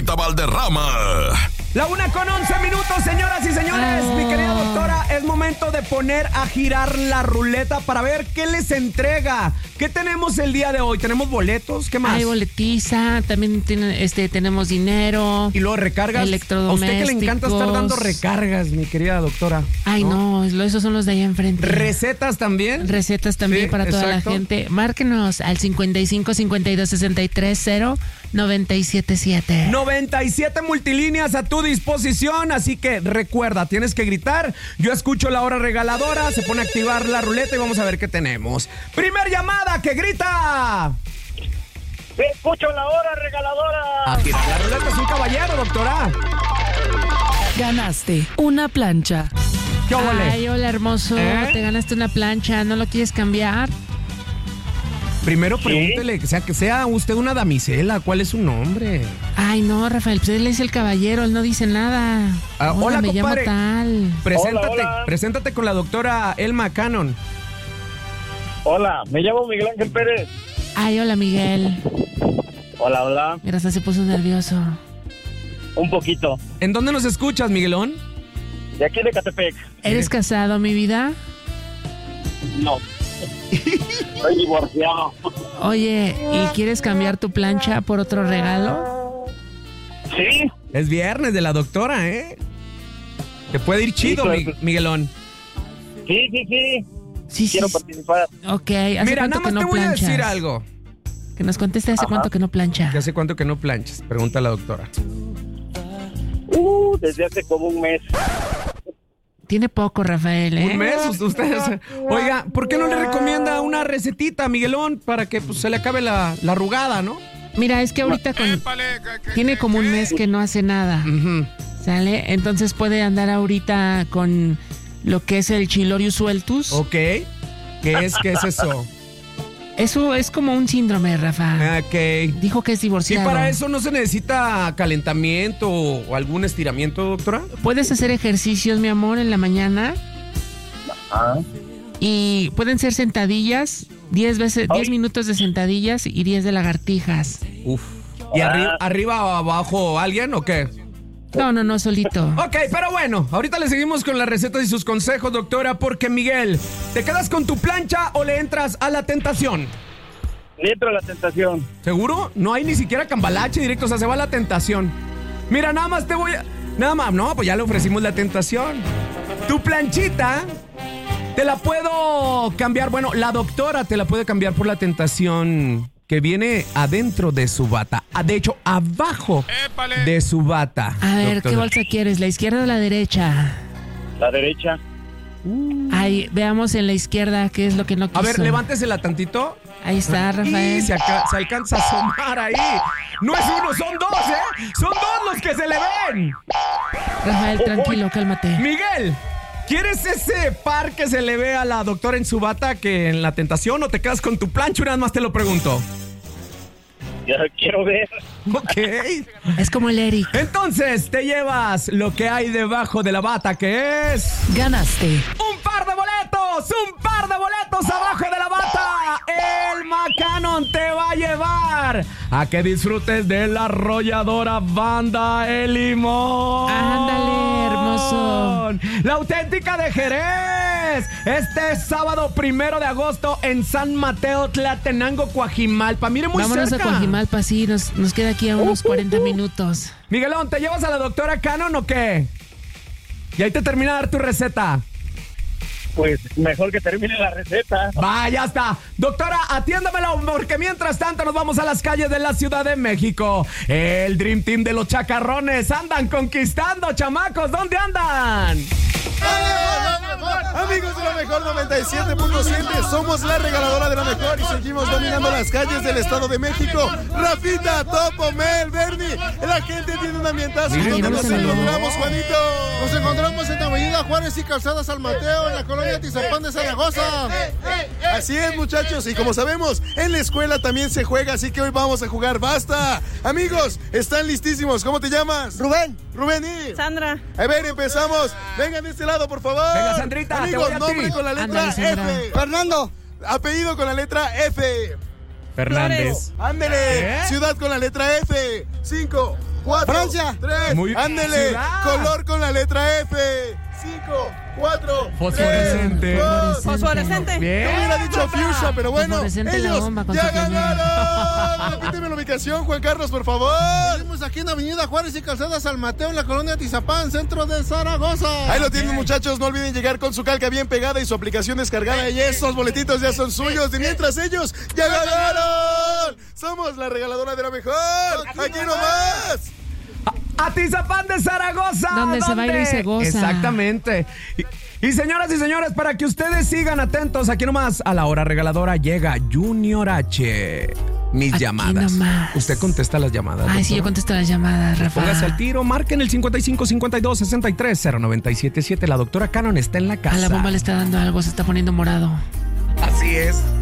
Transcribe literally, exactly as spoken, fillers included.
Rafita Valderrama. La una con once minutos, señoras y señores. Oh. Mi querida doctora, es momento de poner a girar la ruleta para ver qué les entrega. ¿Qué tenemos el día de hoy? ¿Tenemos boletos? ¿Qué más? Hay boletiza, también tiene, este, tenemos dinero. Y luego recargas. Electrodomésticos. A usted que le encanta estar dando recargas, mi querida doctora. Ay, no, no esos son los de allá enfrente. ¿Recetas también? Recetas también sí, para exacto. Toda la gente. Márquenos al cincuenta y cinco, cincuenta y dos, sesenta y tres, cero, noventa y siete siete. noventa y siete multilíneas a tu disposición, así que recuerda, tienes que gritar. Yo escucho la hora regaladora, se pone a activar la ruleta y vamos a ver qué tenemos. Primer llamada, que grita. Escucho la hora regaladora. A girar la ruleta es un caballero, doctora. Ganaste una plancha. ¿Qué óvole? Ay, hola, hermoso. ¿Eh? Te ganaste una plancha, ¿no lo quieres cambiar? Primero pregúntele, ¿sí? O sea, que sea usted una damisela. ¿Cuál es su nombre? Ay, no, Rafael, pues él es el caballero, él no dice nada. Ah, hola, hola, me compadre. Llamo tal. Preséntate, hola, hola. preséntate con la doctora Elma Cannon. Hola, me llamo Miguel Ángel Pérez. Ay, hola, Miguel. Hola, hola. Mira, hasta se puso nervioso. Un poquito. ¿En dónde nos escuchas, Miguelón? De aquí de Catepec. ¿Eres casado, mi vida? No. Estoy divorciado. Oye, ¿y quieres cambiar tu plancha por otro regalo? Sí. Es viernes de la doctora, ¿eh? Te puede ir chido, sí, pues, Miguelón. Sí, sí, sí. Sí, Quiero sí. participar. Ok, ¿hace Mira, cuánto nada más que no te voy planchas? a decir algo. Que nos conteste hace Ajá. cuánto que no plancha. ¿Hace cuánto que no planchas? Pregunta a la doctora. Uh, desde hace como un mes. Tiene poco, Rafael, ¿eh? Un mes, ustedes. Oiga, ¿por qué no le recomienda una recetita, Miguelón, para que pues, se le acabe la, la arrugada, ¿no? Mira, es que ahorita con... tiene como un mes que no hace nada. Uh-huh. ¿Sale? Entonces puede andar ahorita con lo que es el Chilorius sueltus. Ok. ¿Qué es, qué es eso? Eso es como un síndrome, Rafa. Ok. Dijo que es divorciado. ¿Y para eso no se necesita calentamiento o algún estiramiento, doctora? Puedes hacer ejercicios, mi amor, en la mañana. Ah. Y pueden ser sentadillas, diez veces, Ay. diez minutos de sentadillas y diez de lagartijas. Uf. ¿Y Ah. arri- arriba o abajo alguien o qué? No, no, no, solito. Ok, pero bueno, ahorita le seguimos con las recetas y sus consejos, doctora, porque Miguel, ¿te quedas con tu plancha o le entras a la tentación? Le entro a la tentación. ¿Seguro? No hay ni siquiera cambalache directo, o sea, se va a la tentación. Mira, nada más te voy a... Nada más, no, pues ya le ofrecimos la tentación. Tu planchita te la puedo cambiar, bueno, la doctora te la puede cambiar por la tentación que viene adentro de su bata. De hecho, abajo Épale. de su bata. A ver, doctora. ¿qué bolsa quieres? ¿La izquierda o la derecha? La derecha. Uh. Ay, veamos en la izquierda qué es lo que no quiso. A ver, levántesela tantito. Ahí está, Rafael. Y se, acá, se alcanza a asomar ahí. No es uno, son dos, ¿eh? Son dos los que se le ven. Rafael, tranquilo, cálmate. Miguel, ¿quieres ese par que se le ve a la doctora en su bata que en la tentación o te quedas con tu plancha? Nada más te lo pregunto. Ya quiero ver. Ok. Es como el Eric. Entonces, te llevas lo que hay debajo de la bata, que es... Ganaste ¡un par de boletos! ¡Un par de boletos abajo de la bata! Elma Cannon te va a llevar a que disfrutes de la arrolladora Banda El Limón. Ándale, hermoso. La auténtica de Jerez. Este sábado primero de agosto en San Mateo, Tlatenango, Coajimalpa. Mire, muy Vámonos cerca. a Coajimalpa, sí, nos, nos queda aquí a unos Uh, uh, cuarenta uh. minutos. Miguelón, ¿te llevas a la doctora Cannon o qué? Y ahí te termina de dar tu receta. Pues mejor que termine la receta. Va, ya está. Doctora, atiéndamelo, porque mientras tanto nos vamos a las calles de la Ciudad de México. El Dream Team de los chacarrones andan conquistando, chamacos. ¿Dónde andan? Amigos de la mejor noventa y siete punto siete, somos la regaladora de la mejor y seguimos dominando las calles del Estado de México. Rafita, Topo, Mel, Bernie, la gente tiene un ambientazo. Miren, ¿Dónde no nos se me encontramos, olvidó. Juanito? Nos encontramos en Avenida Juárez y Calzada San Mateo, en la colonia Tizapán de Zaragoza. Así es, muchachos, y como sabemos, en la escuela también se juega, así que hoy vamos a jugar basta. Amigos, están listísimos. ¿Cómo te llamas? Rubén. Rubén y... Sandra. A ver, empezamos. Vengan de este lado, por favor. Venga, Sandrita, te amigos, voy a nombre ti. con la letra Ándale, Sandra. F. Fernando. Apellido con la letra F. Fernández. Ándele. ¿Eh? Ciudad con la letra F. Cinco, cuatro, Francia, tres, Muy- ándele, Ciudad. color con la letra F, cinco, cuatro, Fosforescente. tres, dos, Fosforescente. Bien. yo hubiera dicho fuchsia, pero bueno, Fosforescente la ellos bomba con ya su cañón. ganaron. Repíteme la ubicación, Juan Carlos, por favor. Estamos aquí en Avenida Juárez y Calzada San Mateo, en la colonia Tizapán, centro de Zaragoza. Ahí lo tienen, muchachos. No olviden llegar con su calca bien pegada y su aplicación descargada. Y esos boletitos ya son suyos. Y mientras ellos ya ganaron. Somos la regaladora de la mejor. Aquí nomás. Atizapán de Zaragoza. Donde se baila y se goza. Exactamente. Y, y señoras y señores, para que ustedes sigan atentos, aquí nomás a la hora regaladora llega Junior H. Mis Aquí llamadas. nomás. Usted contesta las llamadas. Ay, sí, doctora. yo contesto las llamadas, Rafa. Póngase al tiro, marquen el cincuenta y cinco cincuenta y dos sesenta y tres cero noventa y siete siete. La doctora Cannon está en la casa. A la bomba le está dando algo, se está poniendo morado. Así es.